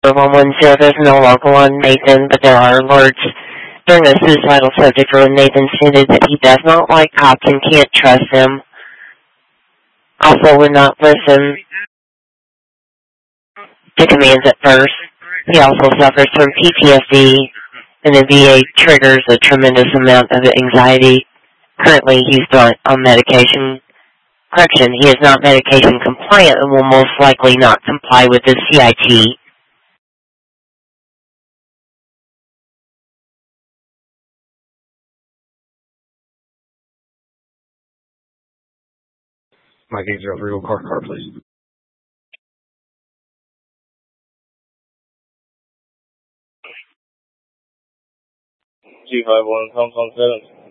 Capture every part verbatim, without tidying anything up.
one one zero, there's no local on Nathan, but there are alerts. During a suicidal subject room, Nathan stated that he does not like cops and can't trust them. Also would not listen to commands at first. He also suffers from P T S D, and the V A triggers a tremendous amount of anxiety. Currently, he's not on medication. Correction, he is not medication compliant and will most likely not comply with his C I T. Mike eight zero three, will car car, please. G five one, Tom Tom seven.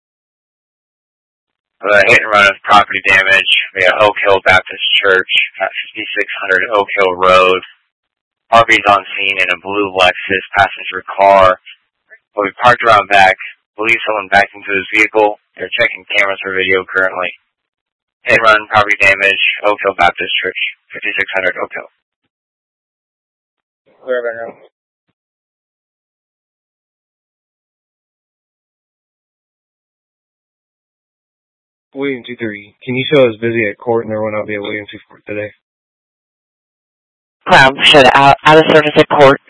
Uh, hit and run of property damage via Oak Hill Baptist Church at fifty-six hundred Oak Hill Road. R V's on scene in a blue Lexus passenger car. Will be parked around back. Believe someone backed into his vehicle. They're checking cameras for video currently. Hit and run, property damage, Oak Hill Baptist Church, fifty-six hundred Oak Hill. Clear right now. William two three, can you show us busy at court and there will not be a William two four today? Cloud should out, out of service at court.